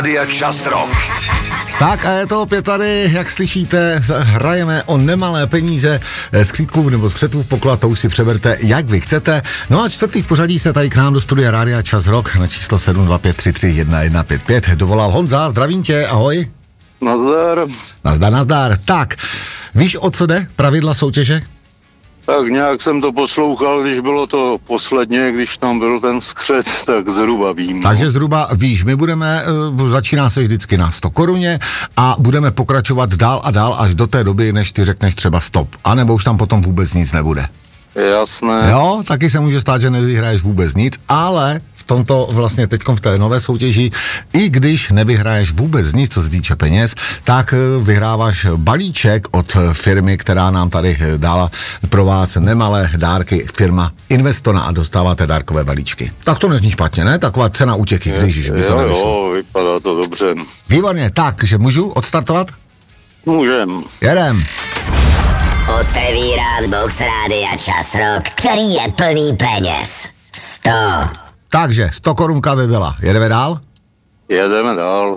Rádia Čas Rock. Tak a je to opět tady, jak slyšíte, hrajeme o nemalé peníze z křídků nebo z křetů v poklad, to už si přeberte, jak vy chcete. No a čtvrtý v pořadí se tady k nám do studia Rádia Čas Rock na číslo 725331155 dovolal Honza, zdravím tě, ahoj. Nazdar. Tak, víš, o co jde pravidla soutěže? Tak nějak jsem to poslouchal, když bylo to posledně, když tam byl ten skřet, tak zhruba vím. Takže zhruba víš, my budeme, začíná se vždycky na 100 koruně a budeme pokračovat dál a dál až do té doby, než ty řekneš třeba stop. A nebo už tam potom vůbec nic nebude. Jasné. Jo, taky se může stát, že nevyhraješ vůbec nic, ale v tomto vlastně teďkom v té nové soutěži, i když nevyhraješ vůbec nic, co se týče peněz, tak vyhráváš balíček od firmy, která nám tady dala pro vás nemalé dárky, firma Investona, a dostáváte dárkové balíčky. Tak to nezní špatně, ne? Taková cena útěky, když by to nevyšlo. Jo, vypadá to dobře. Výborně, takže můžu odstartovat? Můžem. Jedem. Otevírat box Rádia Čas Rock, který je plný peněz. 100. Takže 100 korunka by byla. Jedeme dál? Jedeme dál.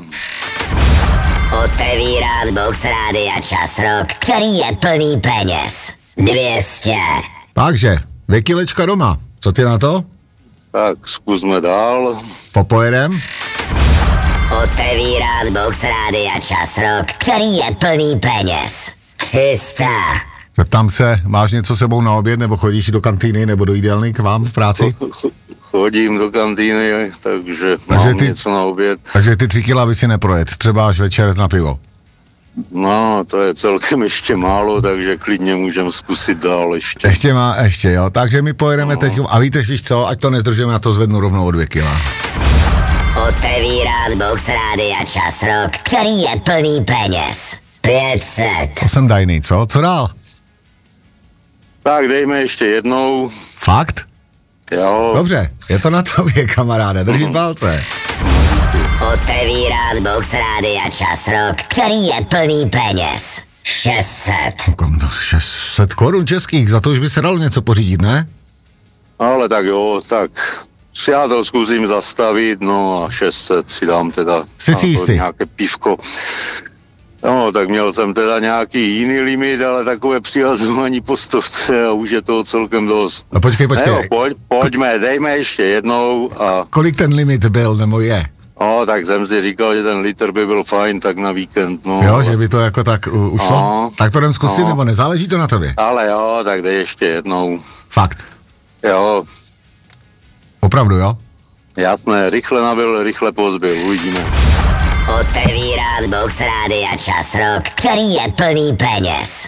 Otevírat box Rádia Čas Rock, který je plný peněz. 200. Takže 2 kilečka doma. Co ty na to? Tak zkusme dál. Popojedem. Otevírat box Rádia Čas Rock, který je plný peněz. 300. Zeptám se, máš něco sebou na oběd, nebo chodíš do kantýny, nebo do jídelny k vám v práci? Chodím do kantýny, takže mám něco na oběd. Takže ty 3 kila by si neprojet, třeba až večer na pivo. No, to je celkem ještě málo, takže klidně můžeme zkusit dál ještě. Ještě, jo, takže my pojedeme teď, a víš co, ať to nezdržujeme, já to zvednu rovnou o 2 kila. Otevírat box Rádia Čas Rock, který je plný peněz. 500. To jsem dajný, co? Co dál? Tak dejme ještě jednou. Fakt? Jo. Dobře, je to na tobě, kamaráde, držím palce. Otevírat box Rádia Čas Rock, který je plný peněz. 600. 600 korun českých, za to už by se dalo něco pořídit, ne? Ale tak jo, tak já to zkusím zastavit, no a 600 si dám teda. Jsi si jistý? Nějaké pivko. No, tak měl jsem teda nějaký jiný limit, ale takové přihazování po stovce a už je toho celkem dost. No počkej. No, pojďme, dejme ještě jednou a... Kolik ten limit byl, nebo je? No, tak jsem si říkal, že ten litr by byl fajn, tak na víkend, no. Jo, že by to jako tak ušlo? No, tak to jdem zkusit, nebo nezáleží to na tobě? Ale jo, tak dej ještě jednou. Fakt? Jo. Opravdu, jo? Jasné, rychle nabil, rychle pozbyl, uvidíme. Otevírat box Rádia Čas Rock, který je plný peněz.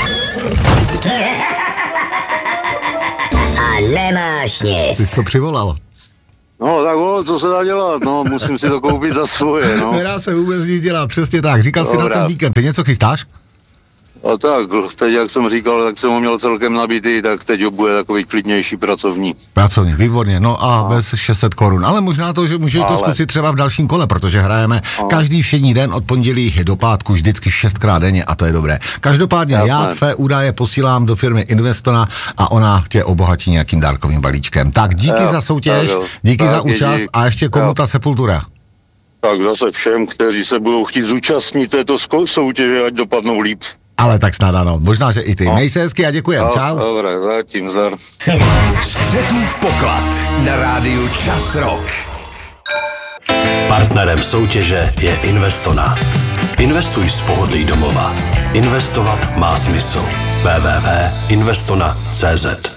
A nemáš nic. Ty jsi to přivolal. No tak co se dá dělat, no, musím si to koupit za svoje, no. Nedá se vůbec nic dělat, přesně tak, říkal jsi na ten víkend, ty něco chystáš? A tak, teď jak jsem říkal, tak jsem ho měl celkem nabitý, tak teď bude takový klidnější pracovní. Pracovní, výborně, no a bez 600 korun, ale možná to, že můžeš to zkusit třeba v dalším kole, protože hrajeme každý všední den od pondělí do pátku vždycky 6krát denně a to je dobré. Každopádně já tvé údaje posílám do firmy Investona a ona tě obohatí nějakým dárkovým balíčkem. Tak díky za soutěž, díky za účast a ještě komu ta sepultura? Tak zase všem, kteří se budou chtít zúčastnit této soutěže, ať dopadnou líp. Ale tak snad ano, možná, že i ty. Měj se hezky a děkujem, čau. Dobré, zatím zdar. Střetův poklad na rádiu Čas Rock. Partnerem soutěže je Investona. Investuj z pohodlí domova. Investovat má smysl. www.investona.cz